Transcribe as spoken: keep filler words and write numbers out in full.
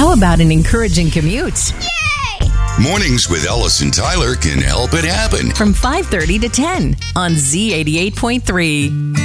How about an encouraging commute? Mornings with Ellis and Tyler can help it happen. From five thirty to ten on Z eighty-eight point three.